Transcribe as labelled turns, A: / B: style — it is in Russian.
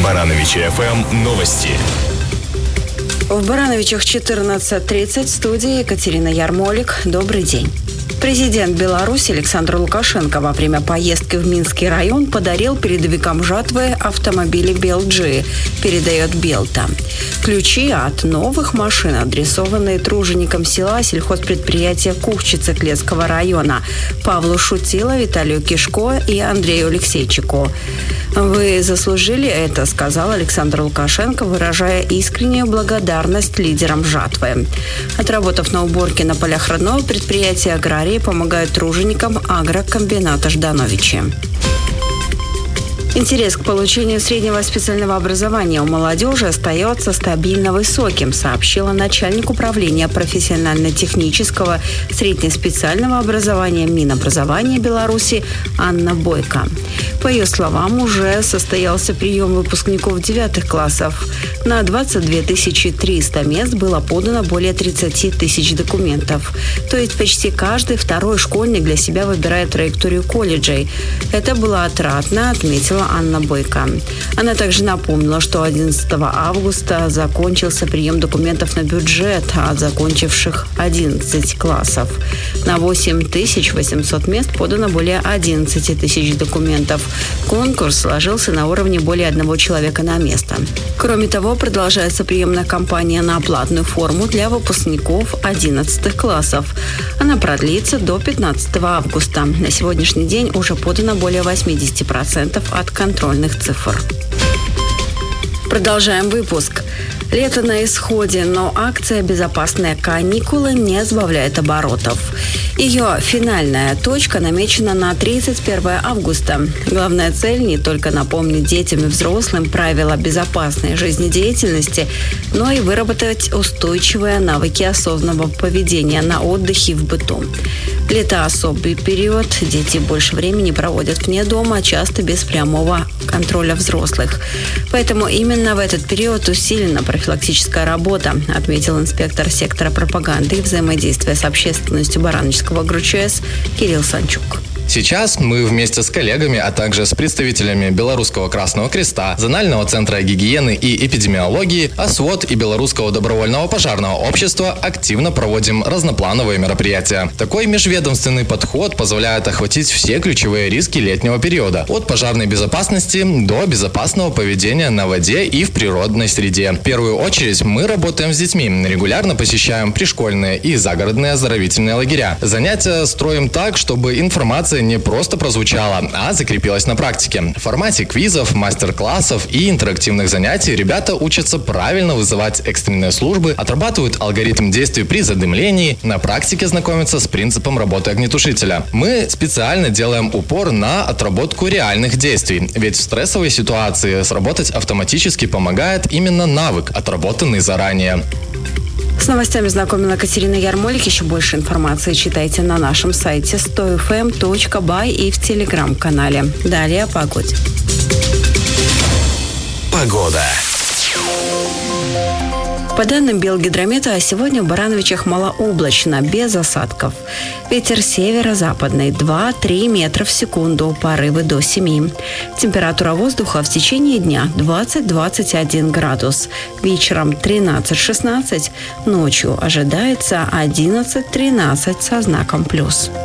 A: Барановичи ФМ новости.
B: В Барановичах 14:30 в студии Екатерина Ярмолик. Добрый день. Президент Беларуси Александр Лукашенко во время поездки в Минский район подарил передовикам жатвы автомобили «Белджи», передает Белта. Ключи от новых машин, адресованные труженикам села сельхозпредприятия Кухчицы Клецкого района Павлу Шутило, Виталию Кишко и Андрею Алексейчику. «Вы заслужили это», — сказал Александр Лукашенко, выражая искреннюю благодарность лидерам жатвы. Отработав на уборке на полях родного предприятия, аграрии помогают труженикам агрокомбината «Ждановичи». Интерес к получению среднего специального образования у молодежи остается стабильно высоким, сообщила начальник управления профессионально-технического среднеспециального образования Минобразования Беларуси Анна Бойко. По ее словам, уже состоялся прием выпускников 9 классов. На 22 300 мест было подано более 30 тысяч документов. То есть почти каждый второй школьник для себя выбирает траекторию колледжей. Это было отрадно, отметила Анна Бойко. Она также напомнила, что 11 августа закончился прием документов на бюджет от закончивших 11 классов. На 8800 мест подано более 11 тысяч документов. Конкурс сложился на уровне более 1 человека на место. Кроме того, продолжается приемная кампания на оплатную форму для выпускников 11 классов. Она продлится до 15 августа. На сегодняшний день уже подано более 80% от контрольных цифр. Продолжаем выпуск. Лето на исходе, но акция «Безопасные каникулы» не сбавляет оборотов. Ее финальная точка намечена на 31 августа. Главная цель – не только напомнить детям и взрослым правила безопасной жизнедеятельности, но и выработать устойчивые навыки осознанного поведения на отдыхе и в быту. Лето – особый период. Дети больше времени проводят вне дома, часто без прямого контроля взрослых. Поэтому именно в этот период усилена профилактическая работа, отметил инспектор сектора пропаганды и взаимодействия с общественностью Барановичского ГРУЧС Кирилл Санчук.
C: Сейчас мы вместе с коллегами, а также с представителями Белорусского Красного Креста, Зонального центра гигиены и эпидемиологии, ОСВОД и Белорусского добровольного пожарного общества активно проводим разноплановые мероприятия. Такой межведомственный подход позволяет охватить все ключевые риски летнего периода, от пожарной безопасности до безопасного поведения на воде и в природной среде. В первую очередь мы работаем с детьми, регулярно посещаем пришкольные и загородные оздоровительные лагеря. Занятия строим так, чтобы информация не просто прозвучала, а закрепилась на практике. В формате квизов, мастер-классов и интерактивных занятий ребята учатся правильно вызывать экстренные службы, отрабатывают алгоритм действий при задымлении, на практике знакомятся с принципом работы огнетушителя. Мы специально делаем упор на отработку реальных действий, ведь в стрессовой ситуации сработать автоматически помогает именно навык, отработанный заранее.
B: С новостями знакомила Екатерина Ярмолик. Еще больше информации читайте на нашем сайте 100fm.by и в телеграм-канале. Далее о погоде.
A: Погода.
B: По данным Белгидромета, сегодня в Барановичах малооблачно, без осадков. Ветер северо-западный 2-3 метра в секунду, порывы до 7. Температура воздуха в течение дня 20-21 градус. Вечером 13-16, ночью ожидается 11-13 со знаком плюс.